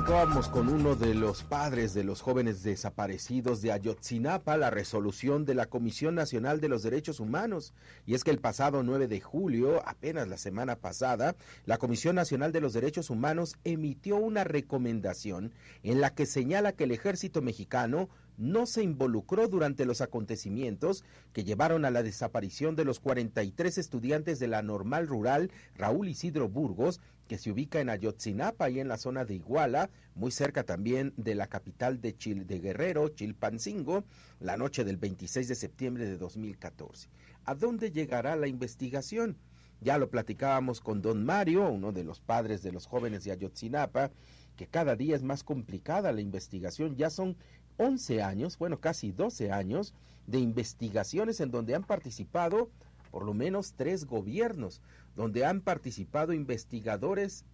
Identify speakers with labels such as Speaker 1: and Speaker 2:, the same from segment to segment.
Speaker 1: Platicábamos con uno de los padres de los jóvenes desaparecidos de Ayotzinapa la resolución de la Comisión Nacional de los Derechos Humanos, y es que el pasado 9 de julio, apenas la semana pasada, la Comisión Nacional de los Derechos Humanos emitió una recomendación en la que señala que el ejército mexicano no se involucró durante los acontecimientos que llevaron a la desaparición de los 43 estudiantes de la Normal Rural Raúl Isidro Burgos, que se ubica en Ayotzinapa y en la zona de Iguala, muy cerca también de la capital de Guerrero, Chilpancingo, la noche del 26 de septiembre de 2014. ¿A dónde llegará la investigación? Ya lo platicábamos con don Mario, uno de los padres de los jóvenes de Ayotzinapa, que cada día es más complicada la investigación. Ya son 11 años, bueno, casi 12 años de investigaciones en donde han participado por lo menos 3 gobiernos, donde han participado investigadores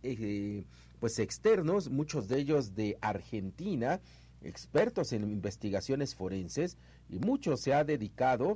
Speaker 1: pues externos, muchos de ellos de Argentina, expertos en investigaciones forenses, y muchos se ha dedicado,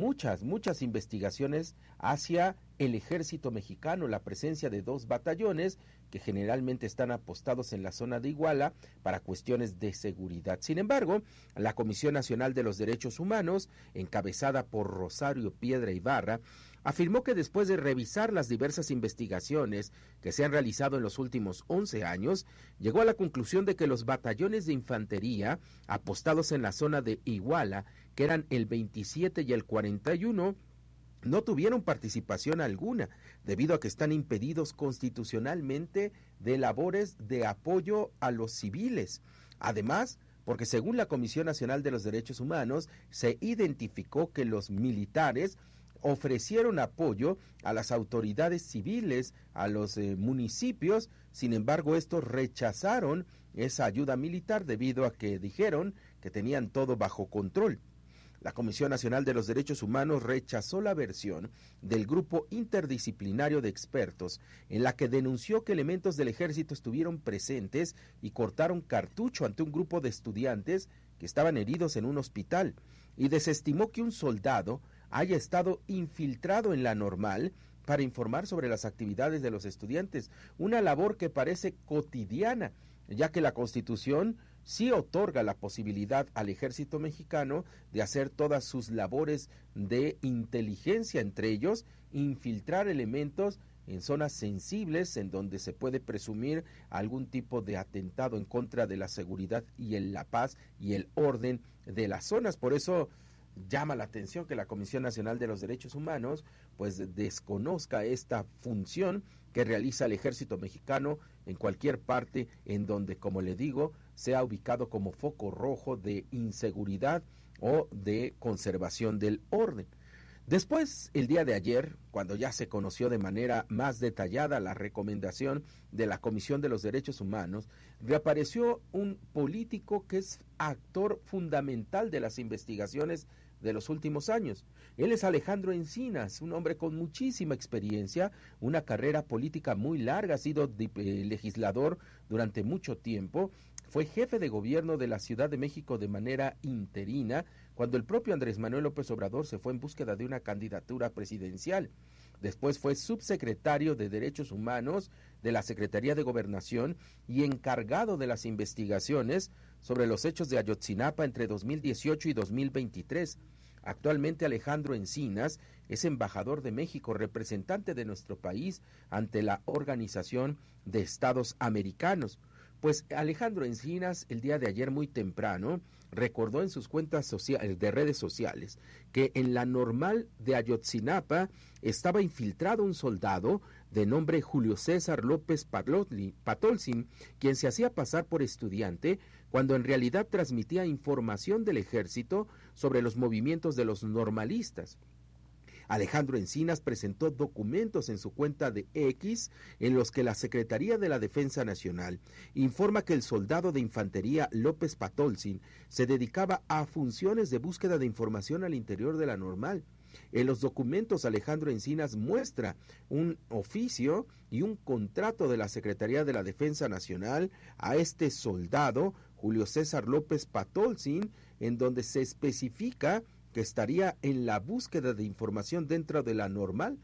Speaker 1: muchas investigaciones hacia el ejército mexicano, la presencia de 2 batallones que generalmente están apostados en la zona de Iguala para cuestiones de seguridad. Sin embargo, la Comisión Nacional de los Derechos Humanos, encabezada por Rosario Piedra Ibarra, afirmó que después de revisar las diversas investigaciones que se han realizado en los últimos 11 años, llegó a la conclusión de que los batallones de infantería apostados en la zona de Iguala, que eran el 27 y el 41, no tuvieron participación alguna, debido a que están impedidos constitucionalmente de labores de apoyo a los civiles. Además, porque según la Comisión Nacional de los Derechos Humanos, se identificó que los militares ofrecieron apoyo a las autoridades civiles, a los municipios. Sin embargo, estos rechazaron esa ayuda militar debido a que dijeron que tenían todo bajo control. La Comisión Nacional de los Derechos Humanos rechazó la versión del grupo interdisciplinario de expertos en la que denunció que elementos del ejército estuvieron presentes y cortaron cartucho ante un grupo de estudiantes que estaban heridos en un hospital, y desestimó que un soldado haya estado infiltrado en la Normal para informar sobre las actividades de los estudiantes, una labor que parece cotidiana, ya que la Constitución sí otorga la posibilidad al ejército mexicano de hacer todas sus labores de inteligencia, entre ellos infiltrar elementos en zonas sensibles en donde se puede presumir algún tipo de atentado en contra de la seguridad y la paz y el orden de las zonas. Por eso llama la atención que la Comisión Nacional de los Derechos Humanos pues desconozca esta función que realiza el ejército mexicano en cualquier parte en donde, como le digo, sea ubicado como foco rojo de inseguridad o de conservación del orden. Después, el día de ayer, cuando ya se conoció de manera más detallada la recomendación de la Comisión de los Derechos Humanos, reapareció un político que es actor fundamental de las investigaciones de los últimos años. Él es Alejandro Encinas, un hombre con muchísima experiencia, una carrera política muy larga, ha sido legislador durante mucho tiempo, fue jefe de gobierno de la Ciudad de México de manera interina, cuando el propio Andrés Manuel López Obrador se fue en búsqueda de una candidatura presidencial. Después fue subsecretario de Derechos Humanos de la Secretaría de Gobernación y encargado de las investigaciones sobre los hechos de Ayotzinapa entre 2018 y 2023. Actualmente Alejandro Encinas es embajador de México, representante de nuestro país ante la Organización de Estados Americanos. Pues Alejandro Encinas, el día de ayer muy temprano, recordó en sus cuentas de redes sociales que en la Normal de Ayotzinapa estaba infiltrado un soldado de nombre Julio César López Patolsin, quien se hacía pasar por estudiante cuando en realidad transmitía información del ejército sobre los movimientos de los normalistas. Alejandro Encinas presentó documentos en su cuenta de X en los que la Secretaría de la Defensa Nacional informa que el soldado de infantería López Patolsin se dedicaba a funciones de búsqueda de información al interior de la Normal. En los documentos Alejandro Encinas muestra un oficio y un contrato de la Secretaría de la Defensa Nacional a este soldado, Julio César López Patolsin, en donde se especifica que estaría en la búsqueda de información dentro de la Normal.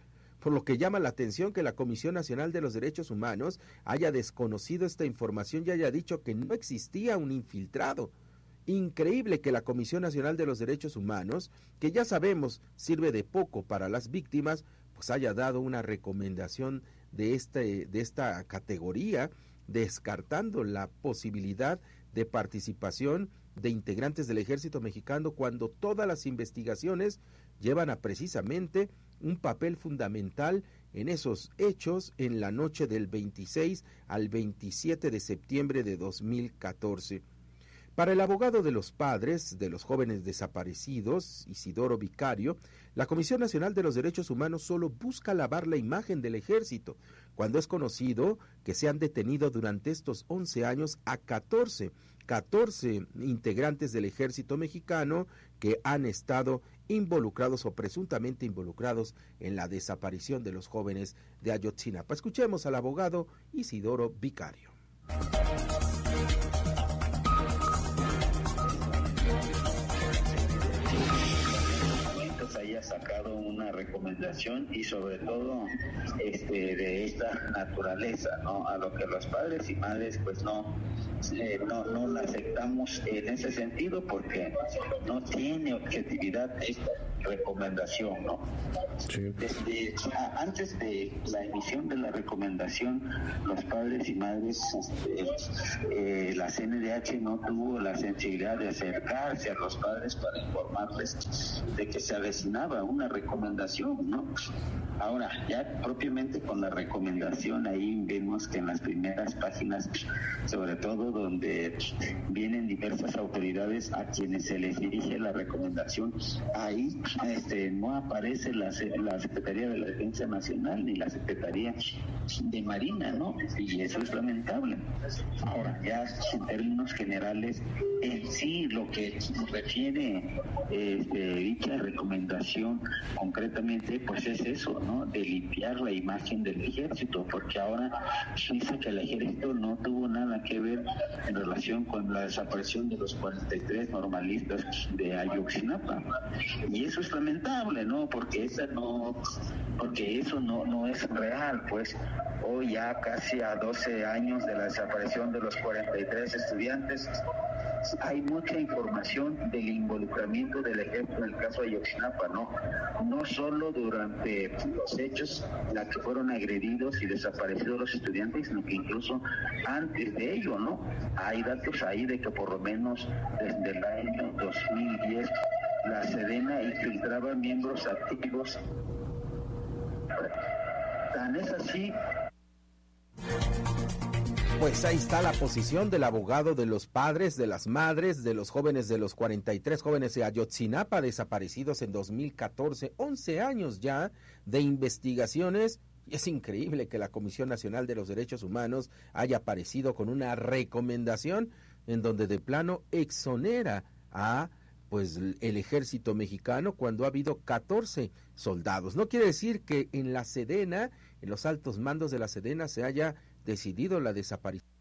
Speaker 1: por lo que llama la atención que la Comisión Nacional de los Derechos Humanos haya desconocido esta información y haya dicho que no existía un infiltrado. Increíble que la Comisión Nacional de los Derechos Humanos, que ya sabemos sirve de poco para las víctimas, pues haya dado una recomendación de esta categoría, descartando la posibilidad de participación de integrantes del Ejército Mexicano cuando todas las investigaciones llevan a precisamente un papel fundamental en esos hechos en la noche del 26 al 27 de septiembre de 2014. Para el abogado de los padres de los jóvenes desaparecidos, Isidoro Vicario, la Comisión Nacional de los Derechos Humanos solo busca lavar la imagen del ejército, cuando es conocido que se han detenido durante estos 11 años a 14 integrantes del ejército mexicano que han estado involucrados o presuntamente involucrados en la desaparición de los jóvenes de Ayotzinapa. Escuchemos al abogado Isidoro Vicario.
Speaker 2: Haya sacado una recomendación y sobre todo de esta naturaleza, ¿no? A lo que los padres y madres pues no la aceptamos en ese sentido porque no tiene objetividad esta recomendación, ¿no? Sí. Antes de la emisión de la recomendación, los padres y madres, la CNDH no tuvo la sensibilidad de acercarse a los padres para informarles de que se avecinaba una recomendación, ¿no? Ahora, ya propiamente con la recomendación, ahí vemos que en las primeras páginas, sobre todo donde vienen diversas autoridades a quienes se les dirige la recomendación, ahí no aparece la Secretaría de la Defensa Nacional ni la Secretaría de Marina, ¿no? Y eso es lamentable. Ahora, ya en términos generales, en sí lo que nos refiere dicha recomendación concretamente, pues es eso, ¿no? De limpiar la imagen del ejército, porque ahora dice que el ejército no tuvo nada que ver en relación con la desaparición de los 43 normalistas de Ayotzinapa. Y eso es lamentable, ¿no? Porque eso no es real, pues. Hoy ya casi a 12 años de la desaparición de los 43 estudiantes, hay mucha información del involucramiento del ejército en el caso de Ayotzinapa, no solo durante los hechos en los que fueron agredidos y desaparecidos los estudiantes, sino que incluso antes de ello, ¿no? Hay datos ahí de que por lo menos desde el año 2010 la Sedena infiltraba miembros activos. Tan es así.
Speaker 1: Pues ahí está la posición del abogado de los padres, de las madres, de los jóvenes, de los 43 jóvenes de Ayotzinapa desaparecidos en 2014, 11 años ya de investigaciones. Y es increíble que la Comisión Nacional de los Derechos Humanos haya aparecido con una recomendación en donde de plano exonera a pues el ejército mexicano cuando ha habido 14 soldados. No quiere decir que en la Sedena, en los altos mandos de la Sedena, se haya decidido la desaparición